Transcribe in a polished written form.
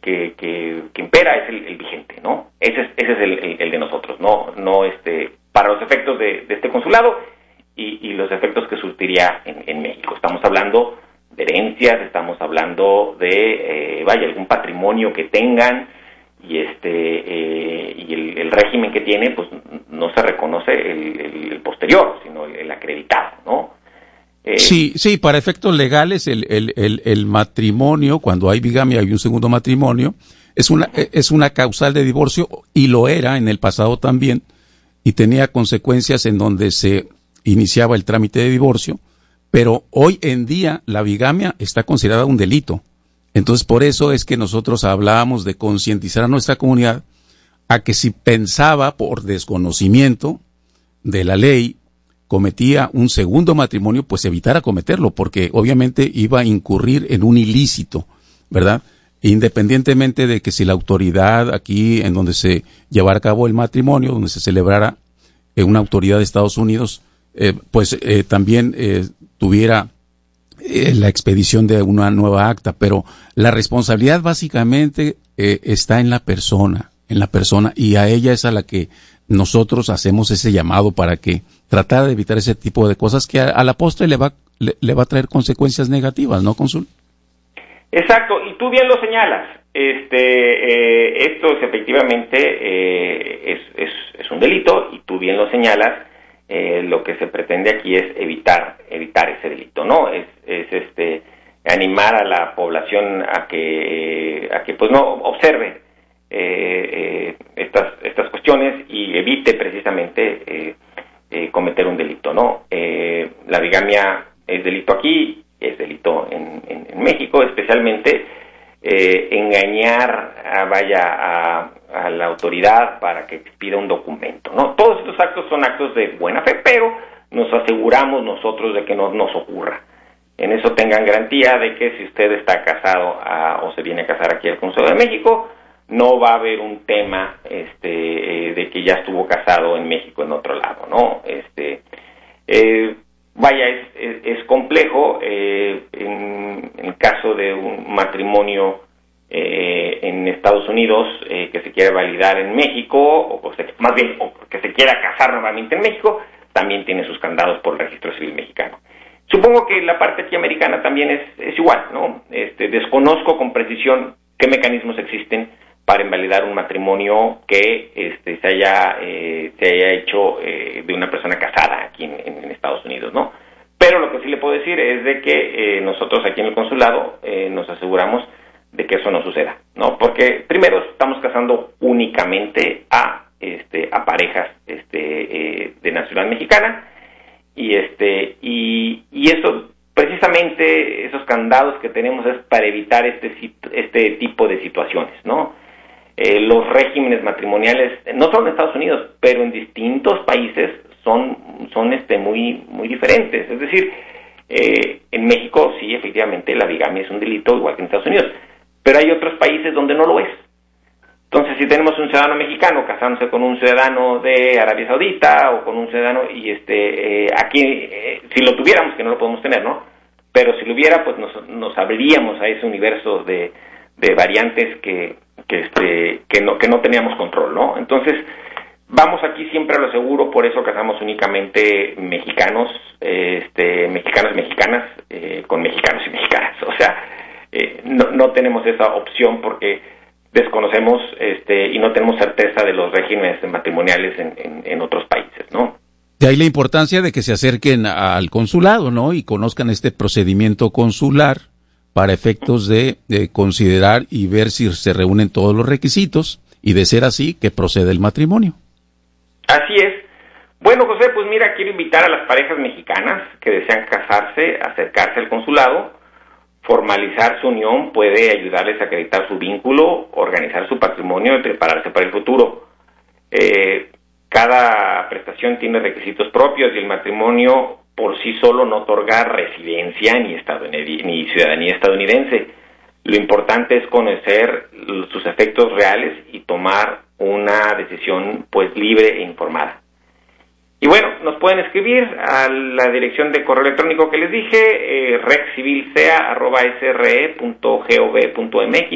que impera es el vigente, ¿no? Ese es el de nosotros, no para los efectos de este consulado y los efectos que surtiría en México. Estamos hablando de herencias, estamos hablando de algún patrimonio que tengan, y el régimen que tiene, pues no se reconoce el posterior, sino el acreditado, ¿no? Sí, para efectos legales el matrimonio, cuando hay bigamia, hay un segundo matrimonio, es una causal de divorcio, y lo era en el pasado también, y tenía consecuencias en donde se iniciaba el trámite de divorcio, pero hoy en día la bigamia está considerada un delito. Entonces, por eso es que nosotros hablábamos de concientizar a nuestra comunidad a que si pensaba por desconocimiento de la ley cometía un segundo matrimonio, pues evitara cometerlo, porque obviamente iba a incurrir en un ilícito, ¿verdad? Independientemente de que si la autoridad aquí en donde se llevara a cabo el matrimonio, donde se celebrara una autoridad de Estados Unidos, también tuviera la expedición de una nueva acta, pero la responsabilidad básicamente está en la persona, y a ella es a la que nosotros hacemos ese llamado para que tratar de evitar ese tipo de cosas que a la postre le va a traer consecuencias negativas, ¿no, cónsul? Exacto, y tú bien lo señalas. Esto es efectivamente es un delito, y tú bien lo señalas. Lo que se pretende aquí es evitar ese delito, ¿no? Es animar a la población a que pues no observe estas cuestiones y evite precisamente cometer un delito, ¿no? La bigamia es delito aquí, es delito en México, especialmente engañar a la autoridad para que expida un documento, ¿no? Todos estos actos son actos de buena fe, pero nos aseguramos nosotros de que no nos ocurra. En eso tengan garantía de que si usted está casado o se viene a casar aquí al Consulado de México, no va a haber un tema de que ya estuvo casado en México en otro lado, ¿no? Es complejo en el caso de un matrimonio en Estados Unidos que se quiere validar en México, o que se quiera casar nuevamente en México, también tiene sus candados por el registro civil mexicano. Supongo que la parte aquí americana también es igual, ¿no? Desconozco con precisión qué mecanismos existen para invalidar un matrimonio que se haya hecho de una persona casada aquí en Estados Unidos, ¿no? Pero lo que sí le puedo decir es de que nosotros aquí en el consulado nos aseguramos de que eso no suceda, ¿no? Porque primero estamos casando únicamente a parejas de nacionalidad mexicana, y eso precisamente, esos candados que tenemos es para evitar este tipo de situaciones, ¿no? Los regímenes matrimoniales, no solo en Estados Unidos, pero en distintos países son muy muy diferentes. Es decir, en México sí, efectivamente, la bigamia es un delito igual que en Estados Unidos, pero hay otros países donde no lo es. Entonces, si tenemos un ciudadano mexicano casándose con un ciudadano de Arabia Saudita o con un ciudadano, y aquí, si lo tuviéramos, que no lo podemos tener, ¿no? Pero si lo hubiera, pues nos abriríamos a ese universo de variantes que no teníamos control, ¿no? Entonces, vamos aquí siempre a lo seguro, por eso casamos únicamente mexicanos, mexicanas, con mexicanos y mexicanas. O sea, no tenemos esa opción porque desconocemos y no tenemos certeza de los regímenes matrimoniales en otros países, ¿no? De ahí la importancia de que se acerquen al consulado, ¿no? Y conozcan este procedimiento consular para efectos de considerar y ver si se reúnen todos los requisitos, y de ser así, que procede el matrimonio. Así es. Bueno, José, pues mira, quiero invitar a las parejas mexicanas que desean casarse a acercarse al consulado. Formalizar su unión puede ayudarles a acreditar su vínculo, organizar su patrimonio y prepararse para el futuro. Cada prestación tiene requisitos propios, y el matrimonio por sí solo no otorga residencia ni ciudadanía estadounidense. Lo importante es conocer sus efectos reales y tomar una decisión pues libre e informada. Y bueno, nos pueden escribir a la dirección de correo electrónico que les dije, rexcivilsea@sre.gov.mx.